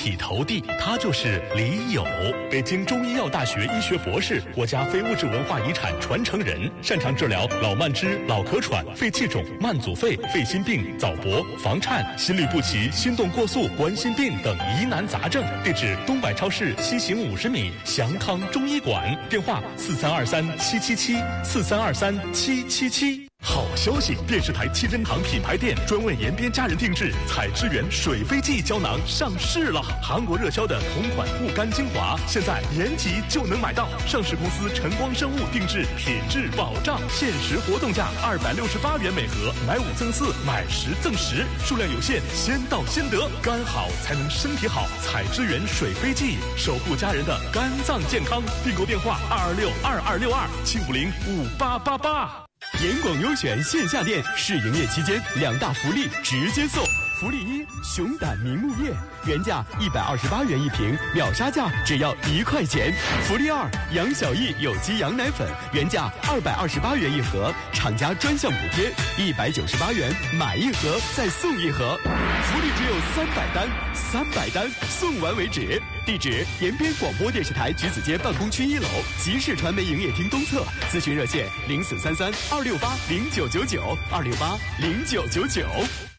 体投地，他就是李友，北京中医药大学医学博士，国家非物质文化遗产传承人，擅长治疗老慢支、脑咳喘、肺气肿、慢阻肺、肺心病、早搏、房颤、心律不齐、心动过速、冠心病等疑难杂症。地址：东百超市西行50米，祥康中医馆。电话：4323-777，4323-777。好消息！电视台七珍堂品牌店专为延边家人定制采之源水飞记胶囊上市了。韩国热销的同款护肝精华，现在延吉就能买到。上市公司晨光生物定制，品质保障。限时活动价268元每盒，买5赠4，买10赠10，数量有限，先到先得。肝好才能身体好，采之源水飞记，守护家人的肝脏健康。订购电话2262262，7505888。 严广优选线下店试营业期间2大福利直接送。福利1：熊胆明目叶，原价128元一瓶，秒杀价只要1块钱。福利2：杨小艺有机羊奶粉，原价228元一盒，厂家专项补贴198元，买1盒再送1盒。福利只有300单，300单送完为止。地址：延边广播电视台橘子街办公区1楼，集市传媒营业厅东侧。咨询热线：0433-268-0999，268-0999。